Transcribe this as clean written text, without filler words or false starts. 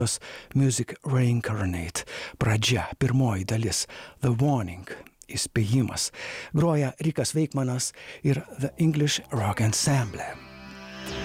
Music Reincarnate. Pradžia, pirmoji dalis, The Warning, įspėjimas. Groja Rikas Veikmanas ir The English Rock Ensemble.